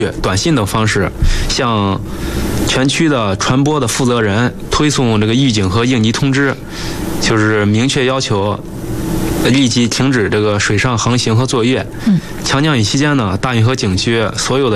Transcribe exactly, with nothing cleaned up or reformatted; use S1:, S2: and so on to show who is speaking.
S1: 短信等方式，向全区的传播的负责人推送这个预警和应急通知，就是明确要求立即停止这个水上航行和作业。嗯，强降雨期间呢，大运河景区所有的